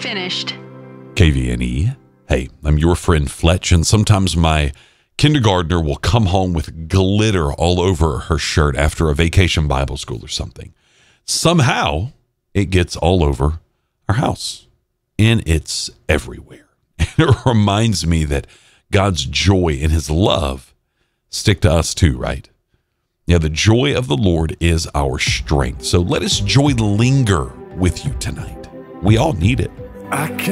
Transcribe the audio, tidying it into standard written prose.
finished. KVNE. Hey, I'm your friend Fletch, and sometimes my kindergartner will come home with glitter all over her shirt after a vacation Bible school or something. Somehow, it gets all over our house, and it's everywhere. It reminds me that God's joy and his love stick to us too, right? Yeah, the joy of the Lord is our strength. So let his joy linger with you tonight. We all need it. I can't